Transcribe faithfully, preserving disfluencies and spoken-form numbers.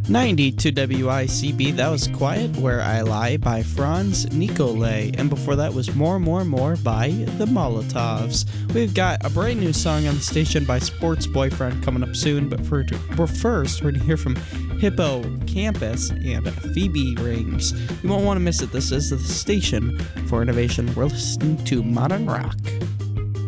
ninety-two W I C B, that was Quiet Where I Lie by Franz Nicolay, and before that was More, More, More by the Molotovs. We've got a brand new song on the station by Sports Boyfriend coming up soon, but for, for first, we're going to hear from Hippo Campus and Phoebe Rings. You won't want to miss it. This is the station for innovation. We're listening to Modern Rock.